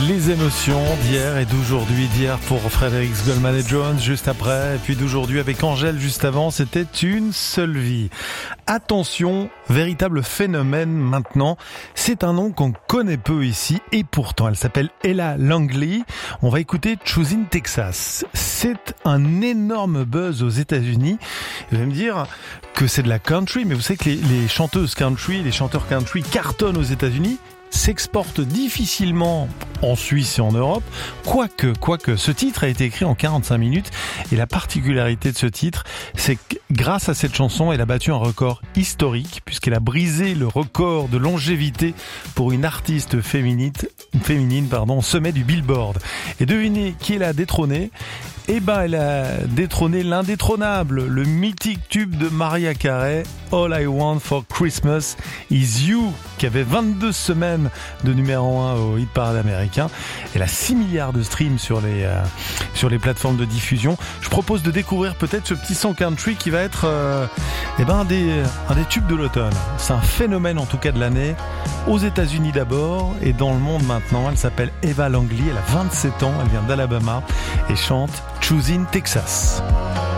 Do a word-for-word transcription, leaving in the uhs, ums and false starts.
Les émotions d'hier et d'aujourd'hui. D'hier pour Frédéric Goldman et Jones juste après, et puis d'aujourd'hui avec Angèle juste avant. C'était une seule vie. Attention, véritable phénomène maintenant. C'est un nom qu'on connaît peu ici et pourtant elle s'appelle Ella Langley. On va écouter Choosing Texas. C'est un énorme buzz aux États-Unis. Vous allez me dire que c'est de la country, mais vous savez que les, les chanteuses country, les chanteurs country cartonnent aux États-Unis, s'exporte difficilement en Suisse et en Europe, quoique, quoique ce titre a été écrit en quarante-cinq minutes, et la particularité de ce titre, c'est que grâce à cette chanson, elle a battu un record historique, puisqu'elle a brisé le record de longévité pour une artiste féminine, féminine pardon, au sommet du Billboard. Et devinez qui l'a détrônée? Eh ben, elle a détrôné l'indétrônable, le mythique tube de Mariah Carey, All I Want for Christmas Is You, qui avait vingt-deux semaines de numéro un au hit parade américain. Elle a six milliards de streams sur les, euh, sur les plateformes de diffusion. Je propose de découvrir peut-être ce petit son country qui va être euh, eh ben, un, des, un des tubes de l'automne. C'est un phénomène en tout cas de l'année, aux États-Unis d'abord et dans le monde maintenant. Elle s'appelle Ella Langley, elle a vingt-sept ans, elle vient d'Alabama et chante Choosing Texas.